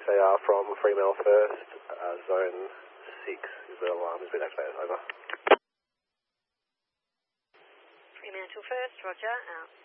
ATR from Fremantle First, Zone 6 is the alarm has been activated, over. Fremantle First, roger, out.